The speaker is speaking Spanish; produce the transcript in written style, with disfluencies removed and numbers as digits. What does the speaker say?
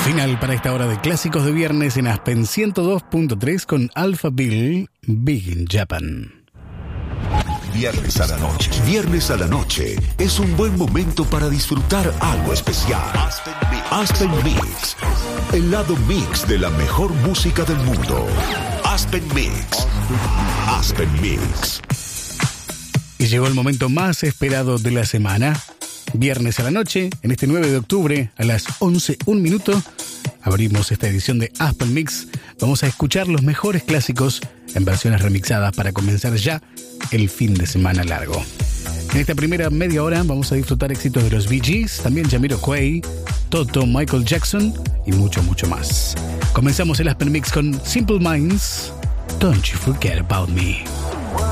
Final para esta hora de clásicos de viernes en Aspen 102.3 con Alphaville, Big in Japan. Viernes a la noche. Viernes a la noche es un buen momento para disfrutar algo especial. Aspen Mix. El lado mix de la mejor música del mundo. Aspen Mix. Aspen Mix. Y llegó el momento más esperado de la semana. Viernes a la noche, en este 9 de octubre, a las 11:01, abrimos esta edición de Aspen Mix. Vamos a escuchar los mejores clásicos en versiones remixadas para comenzar ya el fin de semana largo. En esta primera media hora vamos a disfrutar éxitos de los Bee Gees, también Jamiroquai, Toto, Michael Jackson y mucho, mucho más. Comenzamos el Aspen Mix con Simple Minds, Don't You Forget About Me.